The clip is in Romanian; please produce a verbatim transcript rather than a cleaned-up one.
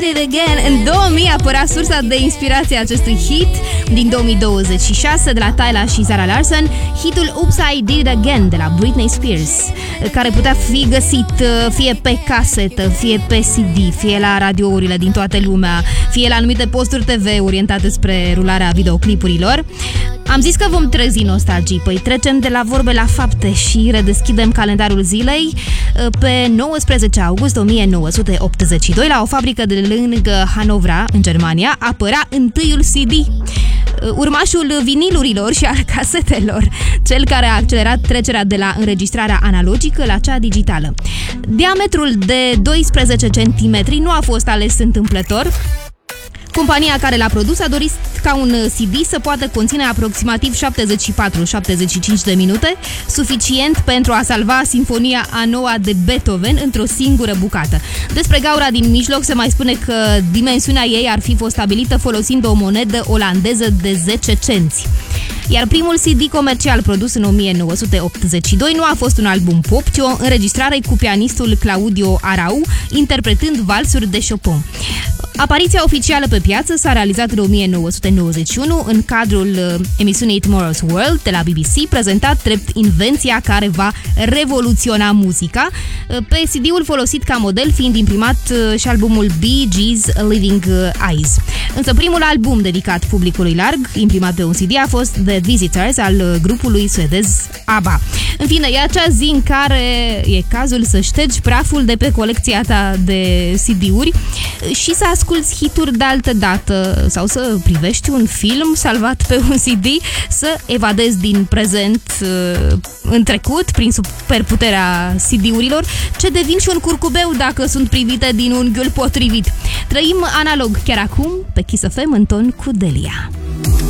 Did It Again. În două mii apărea sursa de inspirație a acestui hit din două mii douăzeci și șase de la Tyla și Zara Larsson, hitul Oops, I Did It Again de la Britney Spears, care putea fi găsit fie pe casetă, fie pe C D, fie la radiourile din toată lumea, fie la anumite posturi T V orientate spre rularea videoclipurilor. Am zis că vom trezi nostalgii, păi trecem de la vorbe la fapte și redeschidem calendarul zilei. Pe nouăsprezece august o mie nouă sute optzeci și doi, la o fabrică de lângă Hanovra, în Germania, apărea întâiul C D, urmașul vinilurilor și al casetelor, cel care a accelerat trecerea de la înregistrarea analogică la cea digitală. Diametrul de doisprezece centimetri nu a fost ales întâmplător. Compania care l-a produs a dorit ca un C D să poată conține aproximativ șaptezeci și patru șaptezeci și cinci de minute, suficient pentru a salva Sinfonia a noua de Beethoven într-o singură bucată. Despre gaura din mijloc se mai spune că dimensiunea ei ar fi fost stabilită folosind o monedă olandeză de zece cenți. Iar primul C D comercial produs în o mie nouă sute optzeci și doi nu a fost un album pop, ci o înregistrare cu pianistul Claudio Arau, interpretând valsuri de Chopin. Apariția oficială pe piață s-a realizat în o mie nouă sute nouăzeci și unu în cadrul emisiunii Tomorrow's World de la B B C, prezentat drept invenția care va revoluționa muzica, pe C D-ul folosit ca model fiind imprimat și albumul Bee Gees Living Eyes. Însă primul album dedicat publicului larg, imprimat pe un C D, a fost The Visitors al grupului suedez ABBA. În fine, e acea zi în care e cazul să ștergi praful de pe colecția ta de C D-uri și să asculți hituri de altă dată sau să privești un film salvat pe un C D, să evadezi din prezent în trecut prin superputerea C D-urilor, ce devin și un curcubeu dacă sunt privite din unghiul potrivit. Trăim analog chiar acum pe Kiss F M în ton cu Delia.